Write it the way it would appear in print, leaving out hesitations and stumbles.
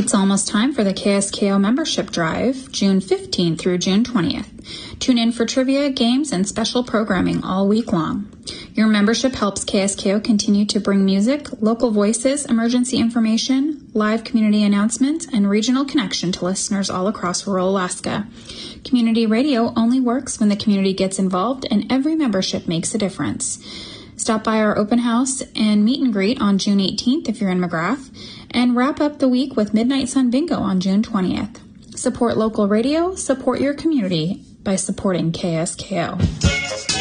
It's almost time for the KSKO membership drive, June 15th through June 20th. Tune in for trivia, games, and special programming all week long. Your membership helps KSKO continue to bring music, local voices, emergency information, live community announcements, and regional connection to listeners all across rural Alaska. Community radio only works when the community gets involved, and every membership makes a difference. Stop by our open house and meet and greet on June 18th if you're in McGrath, and wrap up the week with Midnight Sun Bingo on June 20th. Support local radio, support your community by supporting KSKO.